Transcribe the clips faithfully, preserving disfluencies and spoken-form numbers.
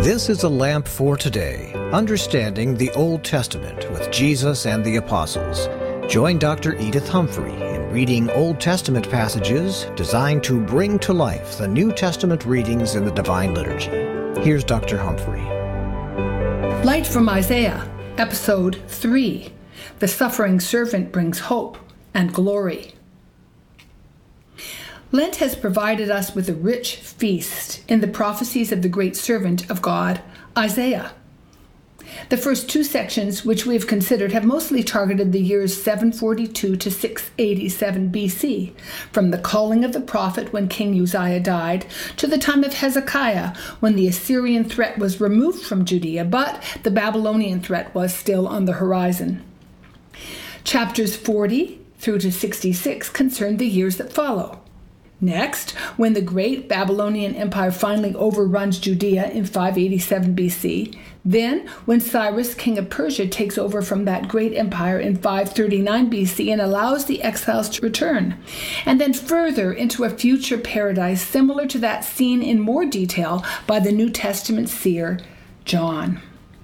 This is a lamp for today, understanding the Old Testament with Jesus and the Apostles. Join Doctor Edith Humphrey in reading Old Testament passages designed to bring to life the New Testament readings in the Divine Liturgy. Here's Doctor Humphrey. Light from Isaiah, Episode three. The Suffering Servant Brings Hope and Glory. Lent has provided us with a rich feast in the prophecies of the great servant of God, Isaiah. The first two sections, which we have considered, have mostly targeted the years seven forty-two to six eighty-seven B C, from the calling of the prophet when King Uzziah died, to the time of Hezekiah, when the Assyrian threat was removed from Judea, but the Babylonian threat was still on the horizon. Chapters forty through to sixty-six concern the years that follow. Next, when the great Babylonian Empire finally overruns Judea in five eighty-seven B C, then when Cyrus, king of Persia, takes over from that great empire in five thirty-nine B C and allows the exiles to return, and then further into a future paradise similar to that seen in more detail by the New Testament seer, John.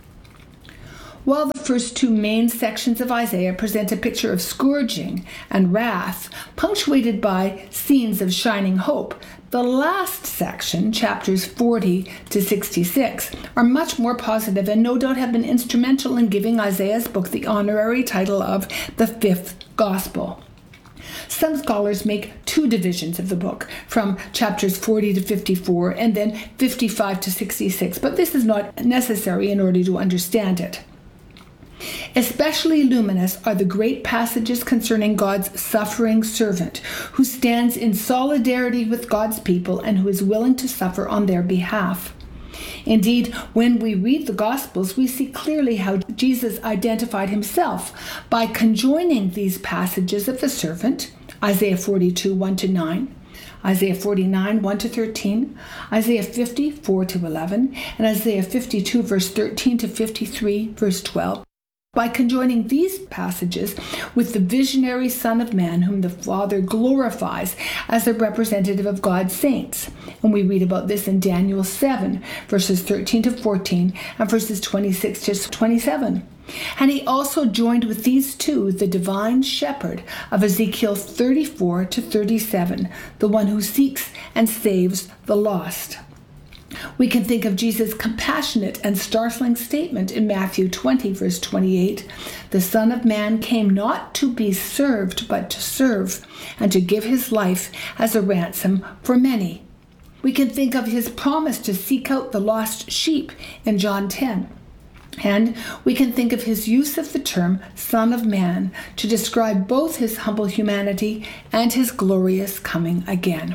While the first two main sections of Isaiah present a picture of scourging and wrath, punctuated by scenes of shining hope, the last section, chapters forty to sixty-six, are much more positive and no doubt have been instrumental in giving Isaiah's book the honorary title of the Fifth Gospel. Some scholars make two divisions of the book, from chapters forty to fifty-four and then fifty-five to sixty-six, but this is not necessary in order to understand it. Especially luminous are the great passages concerning God's suffering servant, who stands in solidarity with God's people and who is willing to suffer on their behalf. Indeed, when we read the Gospels, we see clearly how Jesus identified himself by conjoining these passages of the servant, Isaiah forty-two, one to nine, Isaiah forty-nine, one to thirteen, Isaiah fifty, four to eleven, and Isaiah fifty-two, verse thirteen to fifty-three, verse twelve. By conjoining these passages with the visionary Son of Man, whom the Father glorifies as a representative of God's saints. And we read about this in Daniel seven, verses thirteen to fourteen, and verses twenty-six to twenty-seven. And he also joined with these two the divine shepherd of Ezekiel thirty-four to thirty-seven, the one who seeks and saves the lost. We can think of Jesus' compassionate and startling statement in Matthew twenty, verse twenty-eight, "The Son of Man came not to be served, but to serve, and to give his life as a ransom for many." We can think of his promise to seek out the lost sheep in John ten. And we can think of his use of the term Son of Man to describe both his humble humanity and his glorious coming again.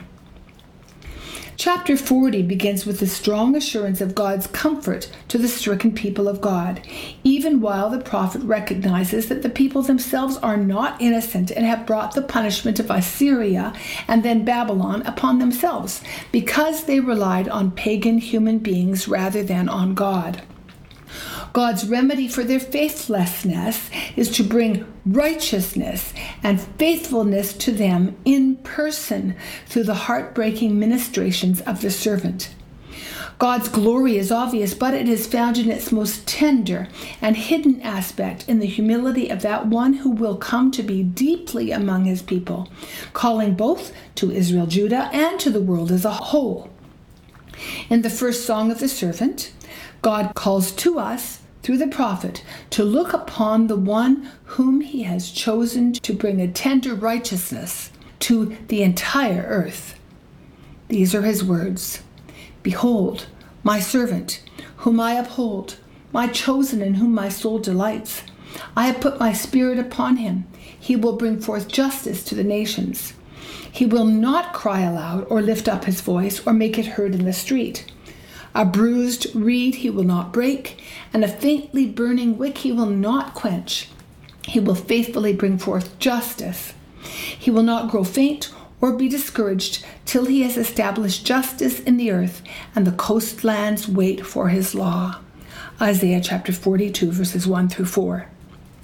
Chapter forty begins with the strong assurance of God's comfort to the stricken people of God, even while the prophet recognizes that the people themselves are not innocent and have brought the punishment of Assyria and then Babylon upon themselves, because they relied on pagan human beings rather than on God. God's remedy for their faithlessness is to bring righteousness and faithfulness to them in person through the heartbreaking ministrations of the servant. God's glory is obvious, but it is found in its most tender and hidden aspect in the humility of that one who will come to be deeply among his people, calling both to Israel, Judah, and to the world as a whole. In the first song of the servant, God calls to us through the prophet to look upon the one whom he has chosen to bring a tender righteousness to the entire earth. These are his words: "Behold, my servant, whom I uphold, my chosen in whom my soul delights. I have put my spirit upon him. He will bring forth justice to the nations. He will not cry aloud or lift up his voice or make it heard in the street. A bruised reed he will not break, and a faintly burning wick he will not quench. He will faithfully bring forth justice. He will not grow faint or be discouraged till he has established justice in the earth, and the coastlands wait for his law." Isaiah chapter forty-two, verses one through four.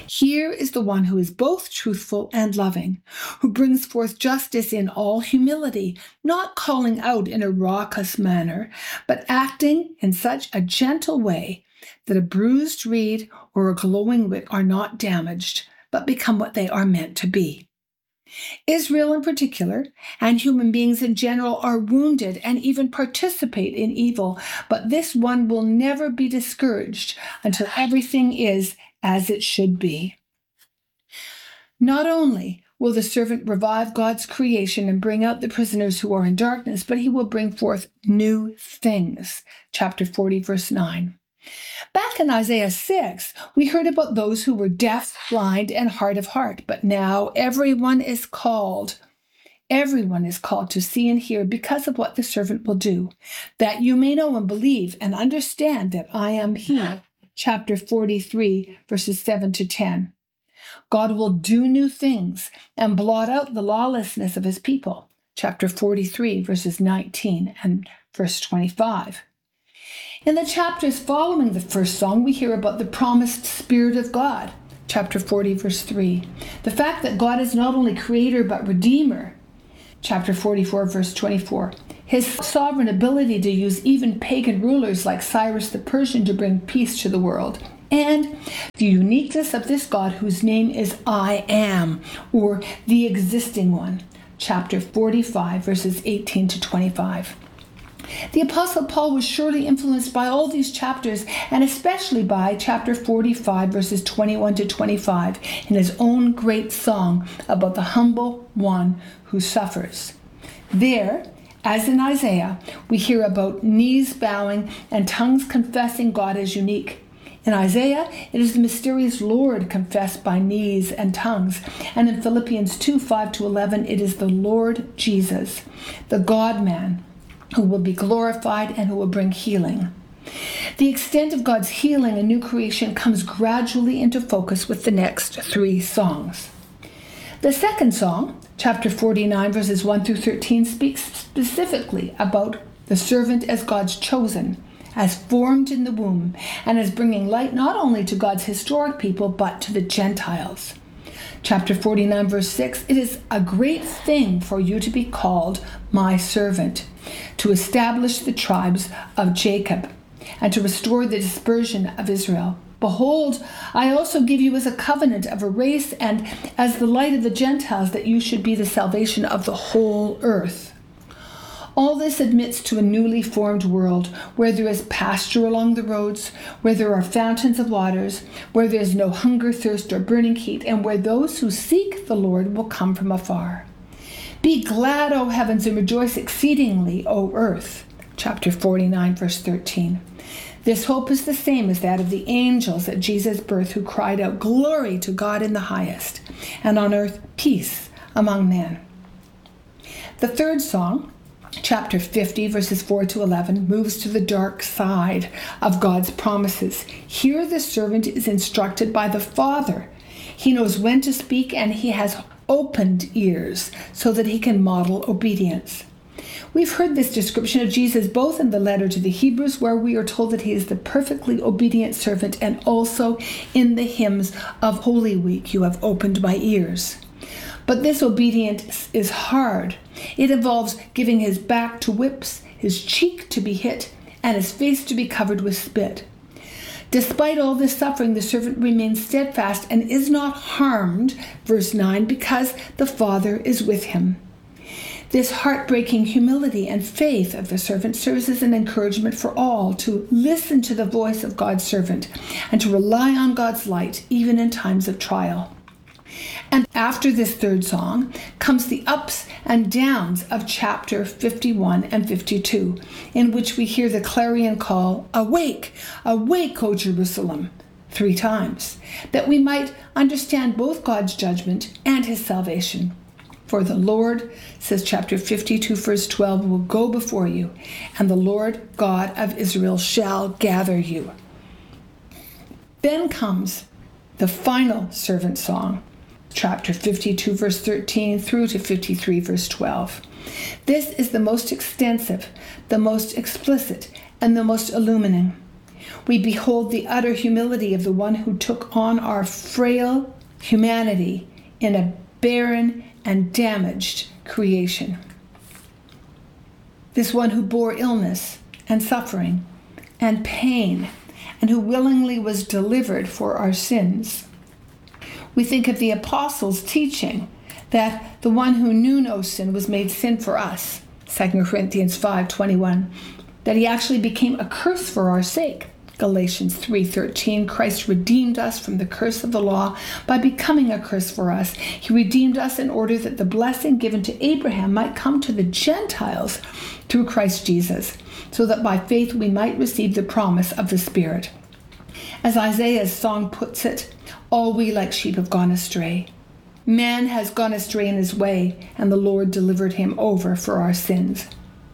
Here is the one who is both truthful and loving, who brings forth justice in all humility, not calling out in a raucous manner, but acting in such a gentle way that a bruised reed or a glowing wick are not damaged, but become what they are meant to be. Israel in particular, and human beings in general, are wounded and even participate in evil, but this one will never be discouraged until everything is as it should be. Not only will the servant revive God's creation and bring out the prisoners who are in darkness, but he will bring forth new things. Chapter forty, verse nine. Back in Isaiah six, we heard about those who were deaf, blind, and hard of heart, but now everyone is called. Everyone is called to see and hear because of what the servant will do, that you may know and believe and understand that I am he. Chapter forty-three, verses seven to ten. God will do new things and blot out the lawlessness of his people. Chapter forty-three, verses nineteen and verse twenty-five. In the chapters following the first song, we hear about the promised Spirit of God. Chapter forty, verse three. The fact that God is not only creator but redeemer. Chapter forty-four, verse twenty-four. His sovereign ability to use even pagan rulers like Cyrus the Persian to bring peace to the world. And the uniqueness of this God whose name is I Am, or the existing one. Chapter forty-five, verses eighteen to twenty-five. The Apostle Paul was surely influenced by all these chapters, and especially by chapter forty-five, verses twenty-one to twenty-five, in his own great song about the humble one who suffers. There, as in Isaiah, we hear about knees bowing and tongues confessing God as unique. In Isaiah, it is the mysterious Lord confessed by knees and tongues. And in Philippians two, five to eleven, it is the Lord Jesus, the God-man, who will be glorified and who will bring healing. The extent of God's healing and new creation comes gradually into focus with the next three songs. The second song, chapter forty-nine, verses one through thirteen, speaks specifically about the servant as God's chosen, as formed in the womb, and as bringing light not only to God's historic people, but to the Gentiles. Chapter forty-nine, verse six, it is a great thing for you to be called my servant, to establish the tribes of Jacob, and to restore the dispersion of Israel. Behold, I also give you as a covenant of a race and as the light of the Gentiles, that you should be the salvation of the whole earth. All this admits to a newly formed world where there is pasture along the roads, where there are fountains of waters, where there is no hunger, thirst, or burning heat, and where those who seek the Lord will come from afar. Be glad, O heavens, and rejoice exceedingly, O earth. Chapter forty-nine, verse thirteen. This hope is the same as that of the angels at Jesus' birth, who cried out, "Glory to God in the highest, and on earth peace among men." The third song, chapter fifty, verses four to eleven, moves to the dark side of God's promises. Here the servant is instructed by the Father. He knows when to speak, and he has opened ears so that he can model obedience. We've heard this description of Jesus both in the letter to the Hebrews, where we are told that he is the perfectly obedient servant, and also in the hymns of Holy Week, "You have opened my ears." But this obedience is hard. It involves giving his back to whips, his cheek to be hit, and his face to be covered with spit. Despite all this suffering, the servant remains steadfast and is not harmed, verse nine, because the Father is with him. This heartbreaking humility and faith of the servant serves as an encouragement for all to listen to the voice of God's servant and to rely on God's light even in times of trial. And after this third song comes the ups and downs of chapter fifty-one and fifty-two, in which we hear the clarion call, "Awake, awake, O Jerusalem," three times, that we might understand both God's judgment and his salvation. For the Lord, says chapter fifty-two, verse twelve, will go before you, and the Lord God of Israel shall gather you. Then comes the final servant song, chapter fifty-two, verse thirteen through to fifty-three, verse twelve. This is the most extensive, the most explicit, and the most illuminating. we behold the utter humility of the one who took on our frail humanity in a barren and damaged creation. This one who bore illness and suffering and pain, and who willingly was delivered for our sins. We think of the apostles' teaching that the one who knew no sin was made sin for us, Second Corinthians five twenty-one, that he actually became a curse for our sake, Galatians three thirteen. Christ redeemed us from the curse of the law by becoming a curse for us. He redeemed us in order that the blessing given to Abraham might come to the Gentiles through Christ Jesus, so that by faith we might receive the promise of the Spirit. As Isaiah's song puts it, all we like sheep have gone astray. Man has gone astray in his way, and the Lord delivered him over for our sins.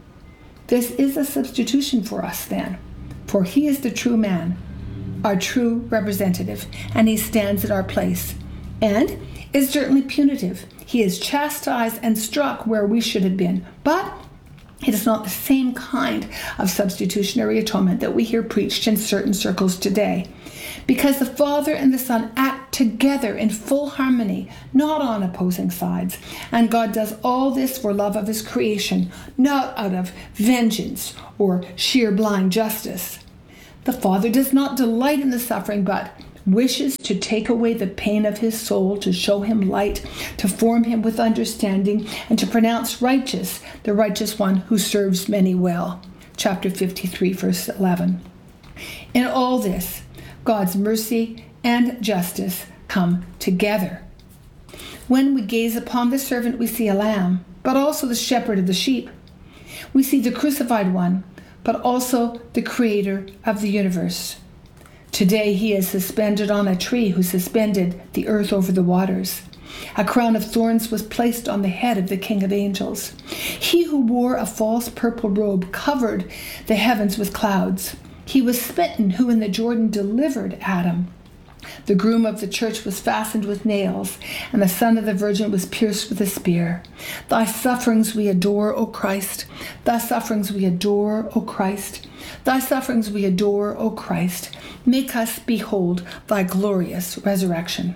This is a substitution for us then, for he is the true man, our true representative, and he stands in our place, and is certainly punitive. He is chastised and struck where we should have been, but it is not the same kind of substitutionary atonement that we hear preached in certain circles today, because the Father and the Son act together in full harmony, not on opposing sides, and God does all this for love of his creation, not out of vengeance or sheer blind justice. The Father does not delight in the suffering, but wishes to take away the pain of his soul, to show him light, to form him with understanding, and to pronounce righteous the righteous one who serves many well. Chapter fifty-three, verse eleven. In all this, God's mercy and justice come together. When we gaze upon the servant, we see a lamb, but also the shepherd of the sheep. We see the crucified one, but also the creator of the universe. Today he is suspended on a tree who suspended the earth over the waters. A crown of thorns was placed on the head of the King of Angels. He who wore a false purple robe covered the heavens with clouds. He was smitten who in the Jordan delivered Adam. The groom of the church was fastened with nails, and the son of the virgin was pierced with a spear. Thy sufferings we adore, O Christ. Thy sufferings we adore, O Christ. Thy sufferings we adore, O Christ. Make us behold thy glorious resurrection.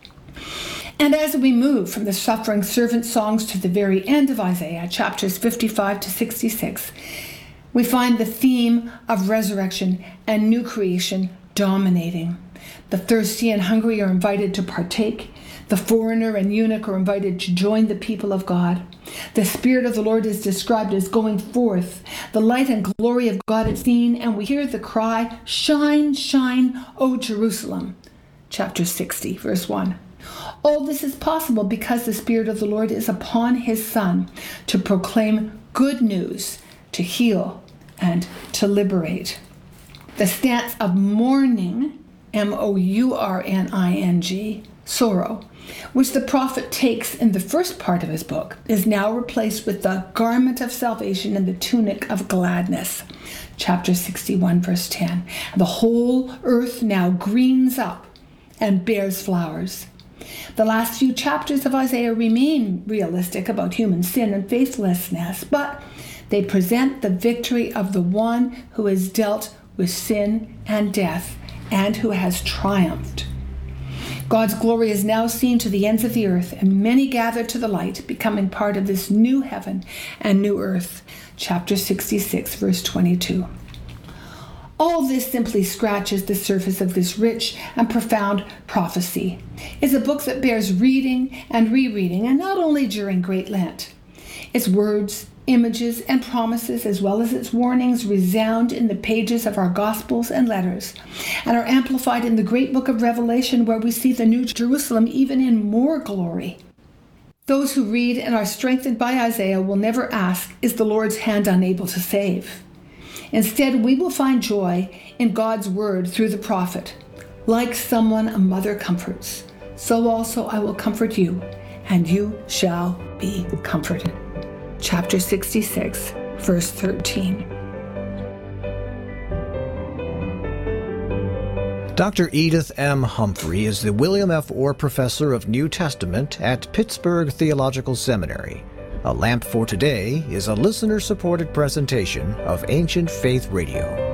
And as we move from the suffering servant songs to the very end of Isaiah, chapters fifty-five to sixty-six, we find the theme of resurrection and new creation dominating. The thirsty and hungry are invited to partake. The foreigner and eunuch are invited to join the people of God. The Spirit of the Lord is described as going forth. The light and glory of God is seen, and we hear the cry, "Shine, shine, O Jerusalem." Chapter sixty, verse one. All this is possible because the Spirit of the Lord is upon his Son to proclaim good news, to heal, and to liberate. The stance of mourning, M O U R N I N G, sorrow, which the prophet takes in the first part of his book, is now replaced with the garment of salvation and the tunic of gladness. Chapter sixty-one, verse ten. The whole earth now greens up and bears flowers. The last few chapters of Isaiah remain realistic about human sin and faithlessness, but they present the victory of the one who has dealt with sin and death and who has triumphed. God's glory is now seen to the ends of the earth, and many gather to the light, becoming part of this new heaven and new earth. Chapter sixty-six, verse twenty-two. All this simply scratches the surface of this rich and profound prophecy. It's a book that bears reading and rereading, and not only during Great Lent. Its words, images, and promises, as well as its warnings, resound in the pages of our Gospels and letters, and are amplified in the great book of Revelation, where we see the New Jerusalem even in more glory. Those who read and are strengthened by Isaiah will never ask, "Is the Lord's hand unable to save?" Instead, we will find joy in God's word through the prophet. Like someone a mother comforts, so also I will comfort you, and you shall be comforted. Chapter sixty-six, verse thirteen. Doctor Edith M. Humphrey is the William F. Orr Professor of New Testament at Pittsburgh Theological Seminary. A Lamp for Today is a listener-supported presentation of Ancient Faith Radio.